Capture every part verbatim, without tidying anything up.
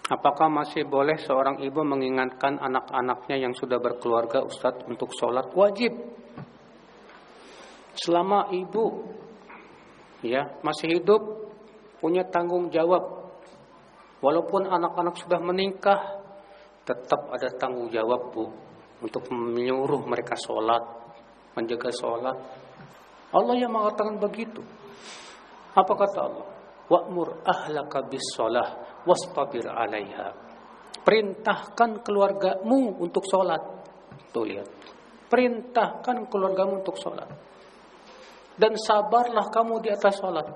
Apakah masih boleh seorang ibu mengingatkan anak-anaknya yang sudah berkeluarga, Ustadz, untuk sholat? Wajib. Selama ibu ya masih hidup, punya tanggung jawab. Walaupun anak-anak sudah menikah, tetap ada tanggung jawab, Bu, untuk menyuruh mereka sholat, menjaga sholat. Allah yang mengatakan begitu. Apa kata Allah? Wa'mur ahlaka bis-shalah wastabir 'alaiha. Perintahkan keluargamu untuk sholat. Tuh lihat. Perintahkan keluargamu untuk sholat. Dan sabarlah kamu di atas sholat.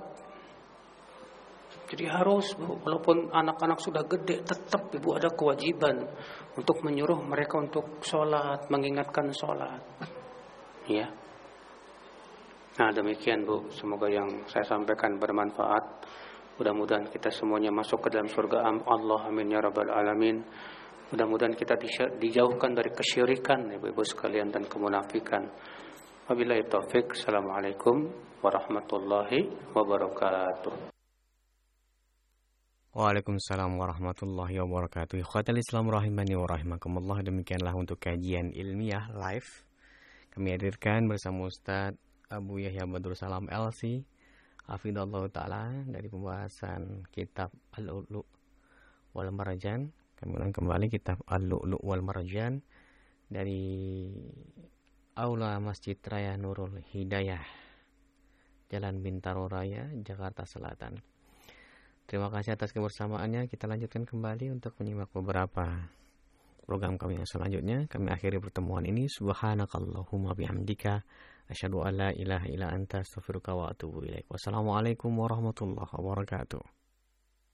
Jadi harus, Bu, walaupun anak-anak sudah gede, tetap Ibu ada kewajiban untuk menyuruh mereka untuk sholat, mengingatkan sholat. Ya. Nah, demikian, Bu. Semoga yang saya sampaikan bermanfaat. Mudah-mudahan kita semuanya masuk ke dalam surga Allah, amin ya rabbal alamin. Mudah-mudahan kita dijauhkan dari kesyirikan, Ibu-ibu sekalian, dan kemunafikan. Wabillahi taufik. Assalamualaikum warahmatullahi wabarakatuh. Waalaikumsalam warahmatullahi wabarakatuh. Ikhwatal Islam rahimani wa rahimakumullah. Demikianlah untuk kajian ilmiah live kami hadirkan bersama Ustaz Abu Yahya Badrul Salam L C hafidhallahu ta'ala dari pembahasan kitab Al-Lu'lu' wal Marjan. Kami ulang kembali kitab Al-Lu'lu' wal Marjan dari Aula Masjid Raya Nurul Hidayah, Jalan Bintaro Raya, Jakarta Selatan. Terima kasih atas kebersamaannya. Kita lanjutkan kembali untuk menyimak beberapa program kami yang selanjutnya. Kami akhiri pertemuan ini. Subhanakallahumma bihamdika asyhadu an la ilaha illa anta astaghfiruka wa atubu ilaik. Wassalamualaikum warahmatullahi wabarakatuh.